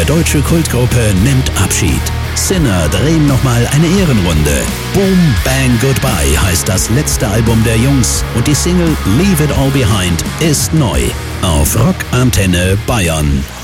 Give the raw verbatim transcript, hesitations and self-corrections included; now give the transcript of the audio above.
Der deutsche Kultgruppe nimmt Abschied. Sinner drehen nochmal eine Ehrenrunde. Boom Bang Goodbye heißt das letzte Album der Jungs und die Single Leave It All Behind ist neu auf Rock Antenne Bayern.